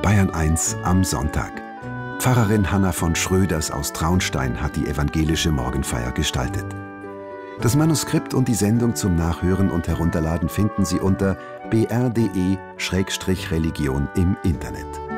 Bayern1 am Sonntag. Pfarrerin Hanna von Schröders aus Traunstein hat die evangelische Morgenfeier gestaltet. Das Manuskript und die Sendung zum Nachhören und Herunterladen finden Sie unter br.de/religion im Internet.